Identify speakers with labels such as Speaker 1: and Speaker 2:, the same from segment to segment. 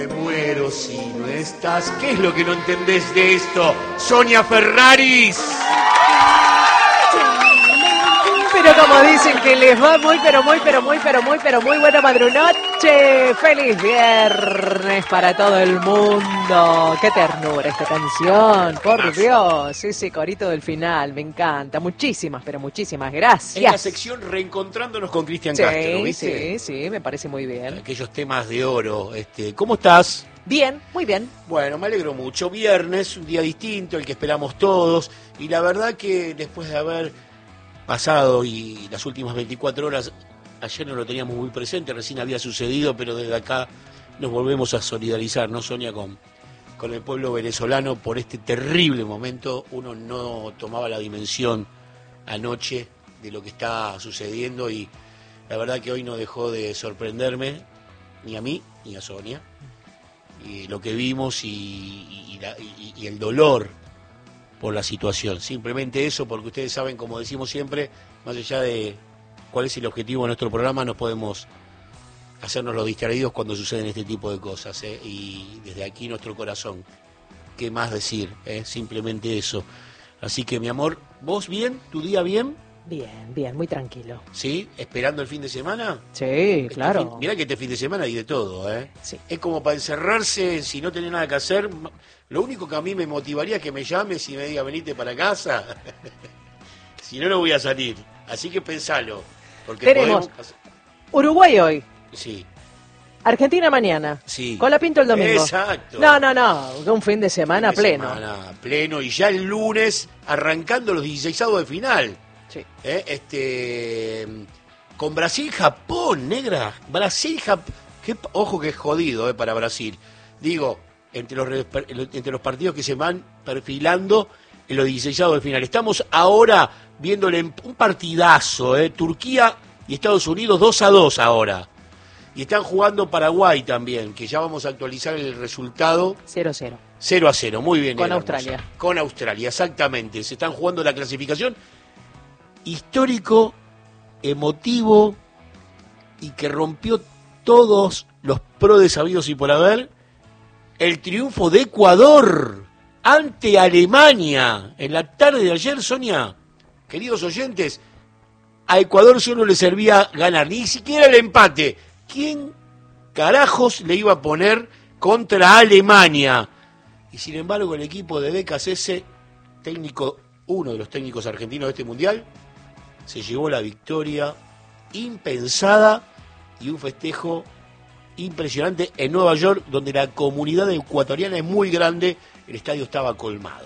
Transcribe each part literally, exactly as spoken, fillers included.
Speaker 1: Me muero si no estás. ¿Qué es lo que no entendés de esto? Sonia Ferraris.
Speaker 2: Pero como dicen que les va muy, pero muy, pero muy, pero muy, pero muy buena madrunoche. ¡Feliz viernes para todo el mundo! ¡Qué ternura esta canción! ¡Por Dios! Ese corito del final, me encanta. Muchísimas, pero muchísimas gracias.
Speaker 1: En la sección Reencontrándonos con Cristian
Speaker 2: sí,
Speaker 1: Castro, ¿viste?
Speaker 2: Sí, sí, me parece muy bien.
Speaker 1: Aquellos temas de oro. Este, ¿Cómo estás?
Speaker 2: Bien, muy bien.
Speaker 1: Bueno, me alegro mucho. Viernes, un día distinto, el que esperamos todos. Y la verdad que después de haber pasado y las últimas veinticuatro horas, ayer no lo teníamos muy presente, recién había sucedido, pero desde acá nos volvemos a solidarizar, ¿no, Sonia? Con, con el pueblo venezolano por este terrible momento. Uno no tomaba la dimensión anoche de lo que está sucediendo y la verdad que hoy no dejó de sorprenderme, ni a mí, ni a Sonia, y lo que vimos y, y, y, la, y, y el dolor por la situación. Simplemente eso, porque ustedes saben, como decimos siempre, más allá de cuál es el objetivo de nuestro programa, no podemos hacernos los distraídos cuando suceden este tipo de cosas, ¿eh? Y desde aquí nuestro corazón, ¿qué más decir? ¿eh? Simplemente eso. Así que, mi amor, ¿vos bien? ¿Tu día bien?
Speaker 2: Bien, bien, muy tranquilo.
Speaker 1: ¿Sí? ¿Esperando el fin de semana?
Speaker 2: Sí,
Speaker 1: este
Speaker 2: claro.
Speaker 1: Fin, mirá que este fin de semana hay de todo, ¿eh?
Speaker 2: Sí.
Speaker 1: Es como para encerrarse, si no tenés nada que hacer. Lo único que a mí me motivaría es que me llames y me diga, venite para casa. Si no, no voy a salir. Así que pensalo. Porque
Speaker 2: tenemos
Speaker 1: podemos...
Speaker 2: Uruguay hoy.
Speaker 1: Sí.
Speaker 2: Argentina mañana.
Speaker 1: Sí.
Speaker 2: Colapinto el domingo.
Speaker 1: Exacto.
Speaker 2: No, no, no. Un fin de semana
Speaker 1: fin de
Speaker 2: pleno.
Speaker 1: Semana pleno. Y ya el lunes arrancando los dieciseisavos de final.
Speaker 2: Sí.
Speaker 1: ¿Eh? Este, con Brasil-Japón, negra. Brasil-Japón. Ojo que es jodido eh, para Brasil. Digo, entre los, entre los partidos que se van perfilando en los dieciseisavos de final. Estamos ahora viéndole un partidazo. Eh, Turquía y Estados Unidos dos a dos ahora. Y están jugando Paraguay también, que ya vamos a actualizar el resultado.
Speaker 2: cero a cero.
Speaker 1: cero a cero, muy bien.
Speaker 2: Con
Speaker 1: negra,
Speaker 2: Australia.
Speaker 1: hermosa. Con Australia, exactamente. Se están jugando la clasificación. Histórico, emotivo y que rompió todos los prodes habidos y por haber, el triunfo de Ecuador ante Alemania en la tarde de ayer. Sonia, queridos oyentes, a Ecuador solo le servía ganar, ni siquiera el empate. ¿Quién carajos le iba a poner contra Alemania? Y sin embargo el equipo de Decas, ese técnico, uno de los técnicos argentinos de este mundial, se llevó la victoria impensada y un festejo impresionante en Nueva York, donde la comunidad ecuatoriana es muy grande, el estadio estaba colmado.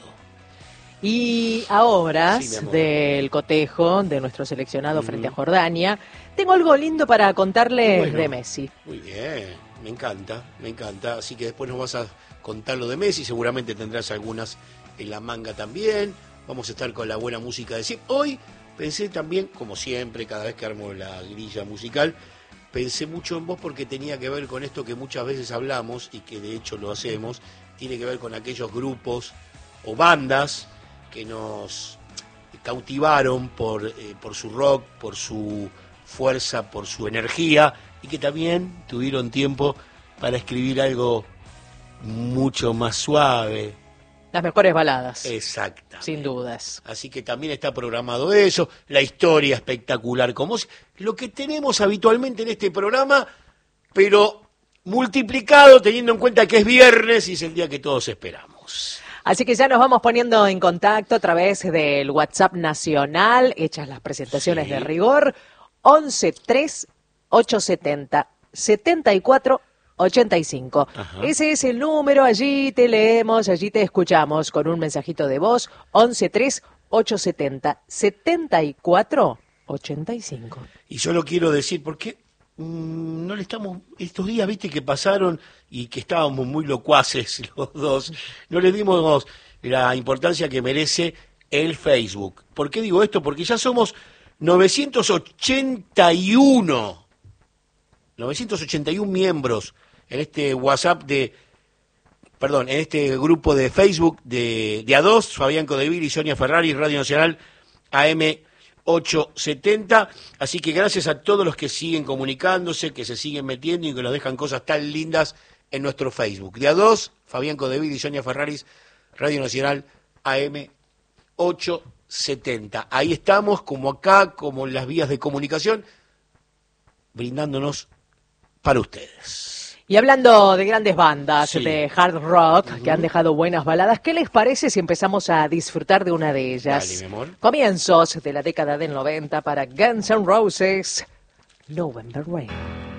Speaker 2: Y a horas
Speaker 1: sí,
Speaker 2: del cotejo de nuestro seleccionado uh-huh. frente a Jordania, tengo algo lindo para contarles bueno, de Messi.
Speaker 1: Muy bien, me encanta, me encanta. Así que después nos vas a contar lo de Messi, seguramente tendrás algunas en la manga también. Vamos a estar con la buena música de siempre. Hoy pensé también, como siempre, cada vez que armo la grilla musical, pensé mucho en vos porque tenía que ver con esto que muchas veces hablamos y que de hecho lo hacemos, tiene que ver con aquellos grupos o bandas que nos cautivaron por, eh, por su rock, por su fuerza, por su energía y que también tuvieron tiempo para escribir algo mucho más suave.
Speaker 2: Las mejores baladas.
Speaker 1: Exactamente.
Speaker 2: Sin dudas.
Speaker 1: Así que también está programado eso, la historia espectacular, como lo que tenemos habitualmente en este programa, pero multiplicado teniendo en cuenta que es viernes y es el día que todos esperamos.
Speaker 2: Así que ya nos vamos poniendo en contacto a través del WhatsApp nacional, hechas las presentaciones sí. de rigor, once tres ocho setenta setenta y cuatro ochenta y cinco. Ajá. Ese es el número, allí te leemos, allí te escuchamos con un mensajito de voz, once tres ocho setenta setenta y cuatro ochenta y cinco.
Speaker 1: Y solo quiero decir, ¿por qué mmm, no le estamos, estos días, viste, que pasaron y que estábamos muy locuaces los dos, no le dimos la importancia que merece el Facebook? ¿Por qué digo esto? Porque ya somos novecientos ochenta y uno, novecientos ochenta y uno miembros en este WhatsApp de, perdón, en este grupo de Facebook de, de A dos, Fabián Codeville y Sonia Ferrari, Radio Nacional A M ochocientos setenta, así que gracias a todos los que siguen comunicándose, que se siguen metiendo y que nos dejan cosas tan lindas en nuestro Facebook. De a dos, Fabián Codevid y Sonia Ferraris, Radio Nacional A M ochocientos setenta. Ahí estamos, como acá, como en las vías de comunicación, brindándonos para ustedes.
Speaker 2: Y hablando de grandes bandas,
Speaker 1: sí.
Speaker 2: de hard rock,
Speaker 1: uh-huh.
Speaker 2: que han dejado buenas baladas, ¿qué les parece si empezamos a disfrutar de una de ellas?
Speaker 1: Dale, mi amor.
Speaker 2: Comienzos de la década del noventa para Guns N' Roses, November Rain.